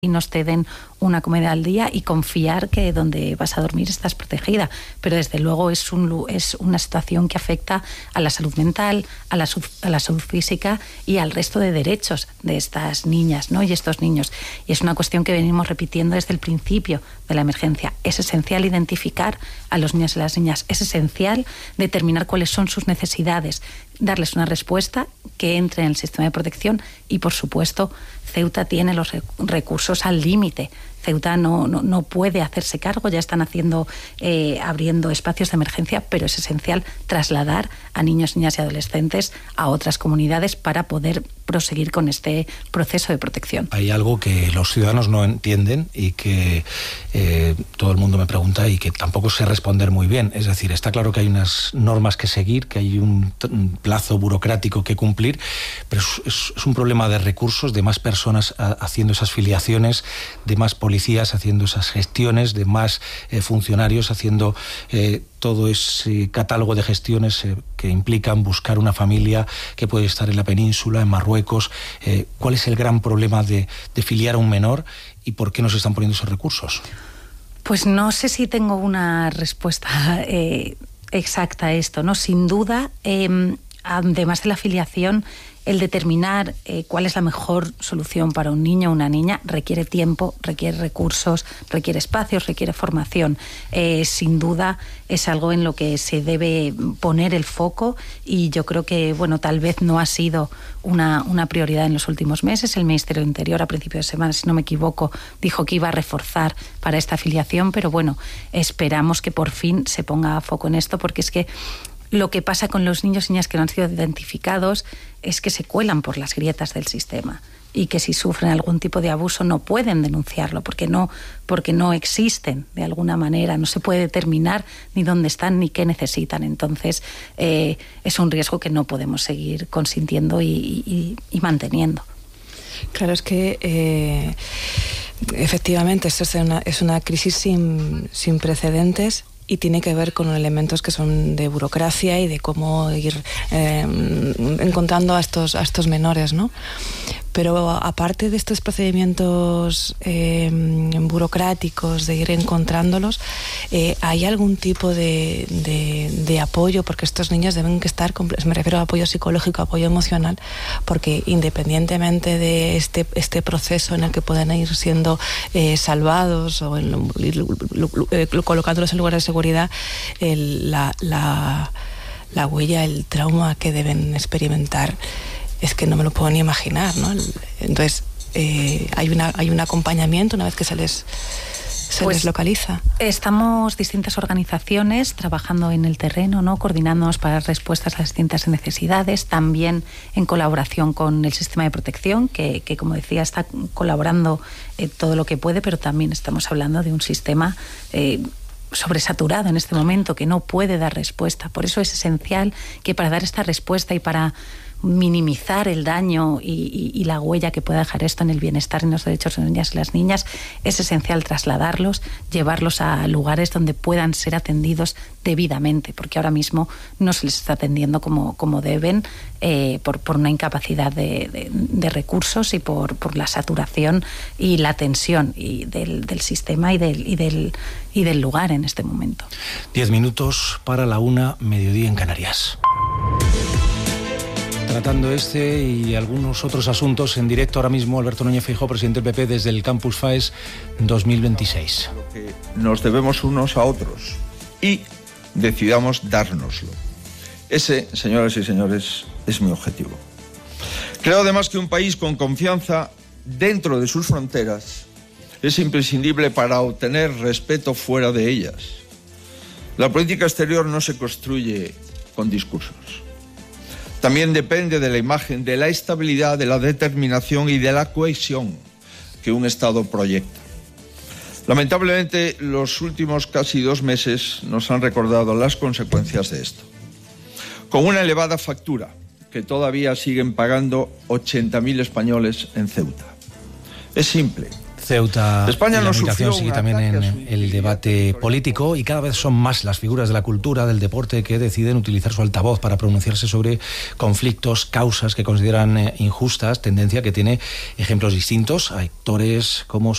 y nos te den una comida al día y confiar que donde vas a dormir estás protegida. Pero desde luego es una situación que afecta a la salud mental, a la salud física y al resto de derechos de estas niñas, ¿no? Y estos niños. Y es una cuestión que venimos repitiendo desde el principio de la emergencia. Es esencial identificar a los niños y las niñas. Es esencial determinar cuáles son sus necesidades, darles una respuesta que entre en el sistema de protección y, por supuesto, Ceuta tiene los recursos al límite. Ceuta no puede hacerse cargo, ya están abriendo espacios de emergencia, pero es esencial trasladar a niños, niñas y adolescentes a otras comunidades para poder proseguir con este proceso de protección. Hay algo que los ciudadanos no entienden y que todo el mundo me pregunta y que tampoco sé responder muy bien. Es decir, está claro que hay unas normas que seguir, que hay un plazo burocrático que cumplir, pero es un problema de recursos, de más personas haciendo esas filiaciones, de más policías haciendo esas gestiones, de más funcionarios haciendo todo ese catálogo de gestiones que implican buscar una familia que puede estar en la península, en Marruecos. ¿Cuál es el gran problema de filiar a un menor y por qué no se están poniendo esos recursos? Pues no sé si tengo una respuesta exacta a esto, ¿no? Sin duda, además de la filiación, el determinar cuál es la mejor solución para un niño o una niña requiere tiempo, requiere recursos, requiere espacios, requiere formación. Sin duda es algo en lo que se debe poner el foco y yo creo que, bueno, tal vez no ha sido una prioridad en los últimos meses. El Ministerio del Interior a principios de semana, si no me equivoco, dijo que iba a reforzar para esta afiliación, pero bueno, esperamos que por fin se ponga foco en esto, porque es que lo que pasa con los niños y niñas que no han sido identificados es que se cuelan por las grietas del sistema y que si sufren algún tipo de abuso no pueden denunciarlo porque no existen de alguna manera, no se puede determinar ni dónde están ni qué necesitan. Entonces es un riesgo que no podemos seguir consintiendo y manteniendo. Claro, es que efectivamente esto es una crisis sin precedentes. Y tiene que ver con elementos que son de burocracia y de cómo ir encontrando a estos menores, ¿no? Pero aparte de estos procedimientos burocráticos de ir encontrándolos, ¿hay algún tipo de apoyo? Porque estos niños deben que estar, me refiero a apoyo psicológico, apoyo emocional, porque independientemente de este proceso en el que puedan ir siendo salvados o colocándolos en lugares de seguridad, la huella, el trauma que deben experimentar es que no me lo puedo ni imaginar, ¿no? Entonces hay un acompañamiento una vez que se les localiza. Estamos distintas organizaciones trabajando en el terreno, ¿no? Coordinándonos para respuestas a las distintas necesidades, también en colaboración con el sistema de protección, que como decía, está colaborando todo lo que puede, pero también estamos hablando de un sistema sobresaturado en este momento, que no puede dar respuesta. Por eso es esencial que para dar esta respuesta y para minimizar el daño y la huella que pueda dejar esto en el bienestar y en los derechos de las niñas y las niñas, es esencial trasladarlos, llevarlos a lugares donde puedan ser atendidos debidamente, porque ahora mismo no se les está atendiendo como deben por una incapacidad de recursos y por la saturación y la tensión del sistema y del lugar en este momento. 10 minutos para la 1, mediodía en Canarias. Tratando este y algunos otros asuntos en directo ahora mismo, Alberto Núñez Feijóo, presidente del PP, desde el Campus FAES 2026. Nos debemos unos a otros y decidamos dárnoslo. Ese, señoras y señores, es mi objetivo. Creo además que un país con confianza dentro de sus fronteras es imprescindible para obtener respeto fuera de ellas. La política exterior no se construye con discursos. También depende de la imagen, de la estabilidad, de la determinación y de la cohesión que un Estado proyecta. Lamentablemente, los últimos casi 2 meses nos han recordado las consecuencias de esto. Con una elevada factura que todavía siguen pagando 80.000 españoles en Ceuta. Es simple. Ceuta España y la no migración sufrió sigue un también ataque a en su el integridad debate territorial. político, y cada vez son más las figuras de la cultura, del deporte, que deciden utilizar su altavoz para pronunciarse sobre conflictos, causas que consideran injustas, tendencia que tiene ejemplos distintos. Hay actores como